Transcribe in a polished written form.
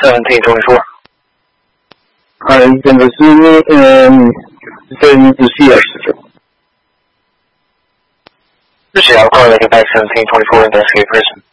1724. Can you see me 1724? This is Al calling back 1724 Investigate Prison.